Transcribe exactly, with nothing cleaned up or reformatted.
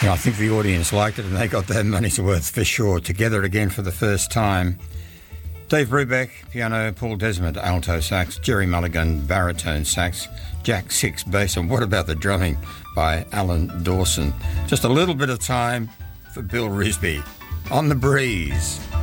I think the audience liked it and they got their money's worth for sure. Together again for the first time. Dave Brubeck, piano, Paul Desmond, alto sax, Jerry Mulligan, baritone sax, Jack Six, bass, and what about the drumming by Alan Dawson? Just a little bit of time for Bill Risby on The Breeze.